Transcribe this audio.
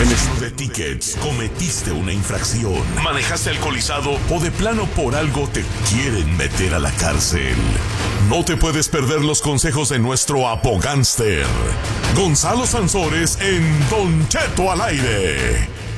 Casino de Tickets, cometiste una infracción, manejaste alcoholizado o de plano por algo te quieren meter a la cárcel. No te puedes perder los consejos de nuestro apogánster, Gonzalo Sansores, en Don Cheto al aire.